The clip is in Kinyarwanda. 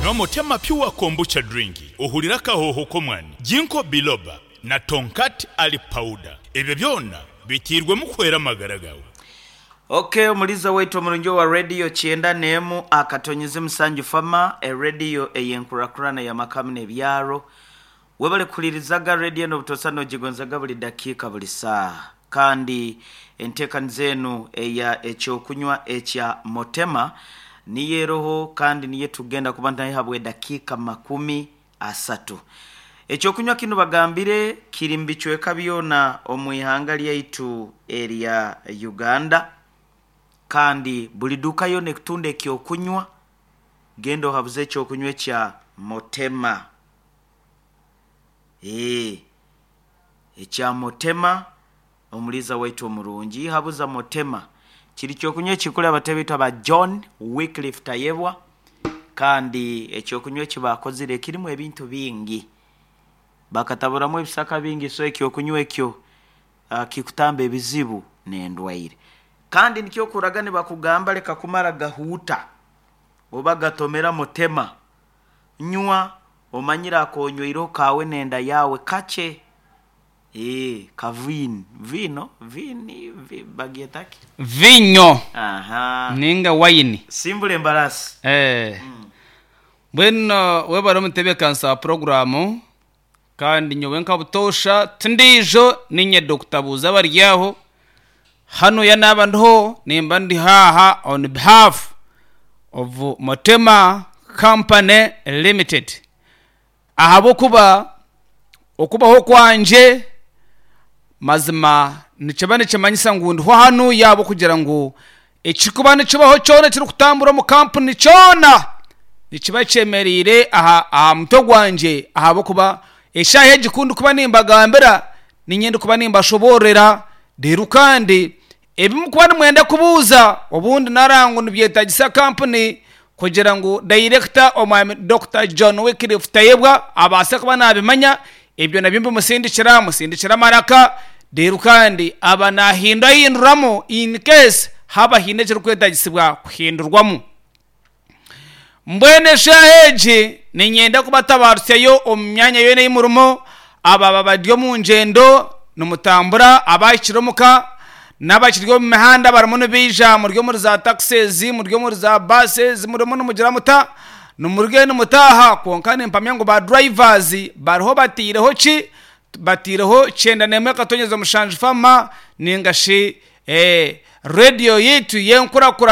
no Motema Pure Kombucha Drink ohulira kahoho komwani Jinko Biloba na Tonkat Ali Powder ebyo byonna bitirwe mukwera magaragawo. Okay, umuliza wetu omulunjo wa radio chienda nemu akatonyize musanju fama radio eyenkurakurana ya makamne byaro webale kulirizaga radio no butosano jigonzaga buli dakika buli saa kandi entekani zenu eya ekyokunywa ekya Motema niye roho kandi niye tugenda kubanda habwe dakika 30. Ekyokunywa kino bagambire kirimbichweka byona omwihanga lyaitu area Uganda kandi buli duka yone kutunde ekyokunywa gendo habuze ekyokunywa kya Motema. Ekya Motema omuliza wetu omurungi habuza Motema kiri kyokunywa kikula abatebita ba John Wycliffe Tayebwa kandi ekyokunywa kibakozire kirimu ebintu bingi bakataburamu ebisaka bingi so ekyokunywa ekyo kikutamba ebizibu n'endwaire kandi nikyo kuragane bakugamba leka kumara gahuta obagatomera Motema nywa omanyira akonyweiro kawe nenda yawe kache vino bagietaki vinyo ninga wine simbule embarasi bueno webara mutebe kansa programu kandi nyowe nkabutosha tindijo ninye Dr. Buza baryaho hano ya nabantu nimba ndi haha on behalf of Motema Company Limited ahabo okubaho kwanje mazima nicabane cyamanyisa ngundi ho hano yabo kugira ngo ekikubane kibaho cyone kiri kutambura mu company cyona nikiba cyemerire aha mutogwanje ahabo kuba eshahe gikundi kuba nimbagambira ninyende kuba nimbashoborera deru kandi ebimu kuba nimwenda kubuza obundi narango nibyetagisa company kugira ngo director omwami Dr. John Wycliffe Tayebwa abase kuba nabimanya ebyo nabimbe musindikira maraka deru kandi aba nahinduramo in case haba hinekero kwetagisibwa kuhindurwamo mbwene shaheje ninyenda kubatabarutseyo omyanya yene y'umurumo aba badyo mu ngendo numutambura abakiromuka n'abakiryo mu mihanda baramuno bija mu ryo muri za taxis mu ryo muri za buses mu ryo mugira muta numurge numutaha konkane mpamya ngo ba drivers bariho batireho cyenda nemwe katonyeza mushanje fama ningashi radio yitu yenkura